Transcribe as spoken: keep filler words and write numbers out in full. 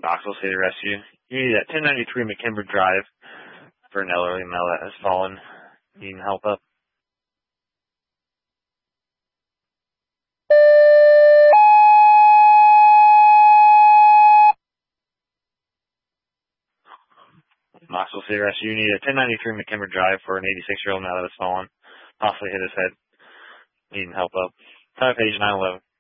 Knoxville City Rescue. You need at ten ninety-three McKimber Drive for an elderly male that has fallen. Needing help up. Knoxville City Rescue. You need at ten ninety-three McKimber Drive for an eighty-six-year-old male that has fallen. Possibly hit his head. Needing help up. Time page nine eleven.